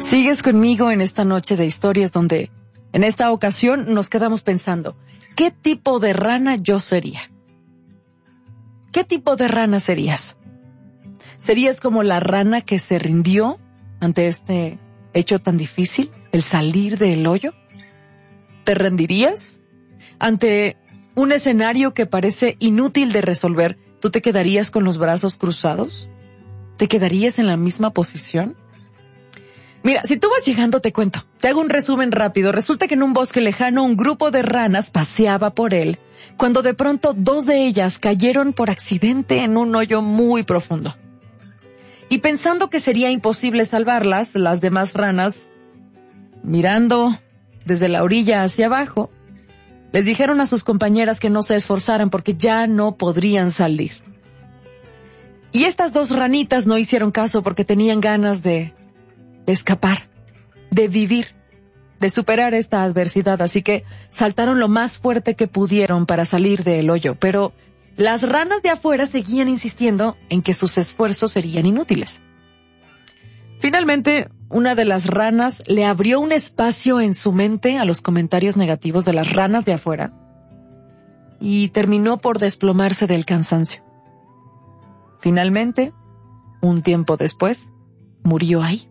Sigues conmigo en esta noche de historias donde en esta ocasión nos quedamos pensando, ¿qué tipo de rana yo sería? ¿Qué tipo de rana serías? ¿Serías como la rana que se rindió ante este hecho tan difícil, el salir del hoyo? ¿Te rendirías? Ante un escenario que parece inútil de resolver, ¿tú te quedarías con los brazos cruzados? ¿Te quedarías en la misma posición? Mira, si tú vas llegando, te cuento. Te hago un resumen rápido. Resulta que en un bosque lejano un grupo de ranas paseaba por él, cuando de pronto 2 de ellas cayeron por accidente en un hoyo muy profundo. Y pensando que sería imposible salvarlas, las demás ranas, mirando desde la orilla hacia abajo, les dijeron a sus compañeras que no se esforzaran porque ya no podrían salir. Y estas 2 ranitas no hicieron caso porque tenían ganas de escapar, de vivir, de superar esta adversidad, así que saltaron lo más fuerte que pudieron para salir del hoyo, pero las ranas de afuera seguían insistiendo en que sus esfuerzos serían inútiles. Finalmente, una de las ranas le abrió un espacio en su mente a los comentarios negativos de las ranas de afuera y terminó por desplomarse del cansancio. Finalmente, un tiempo después, murió ahí.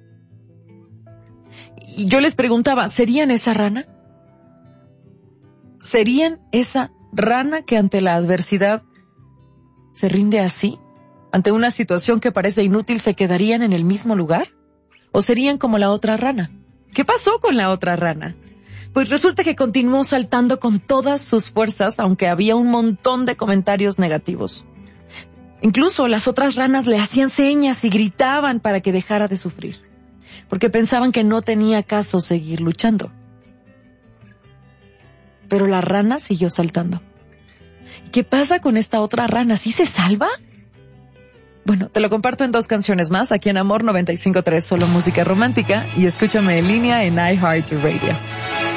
Y yo les preguntaba, ¿serían esa rana? ¿Serían esa rana que ante la adversidad se rinde así? ¿Ante una situación que parece inútil se quedarían en el mismo lugar? ¿O serían como la otra rana? ¿Qué pasó con la otra rana? Pues resulta que continuó saltando con todas sus fuerzas, aunque había un montón de comentarios negativos. Incluso las otras ranas le hacían señas y gritaban para que dejara de sufrir, porque pensaban que no tenía caso seguir luchando. Pero la rana siguió saltando. ¿Qué pasa con esta otra rana? ¿Sí se salva? Bueno, te lo comparto en 2 canciones más, aquí en Amor 95.3, solo música romántica, y escúchame en línea en iHeartRadio.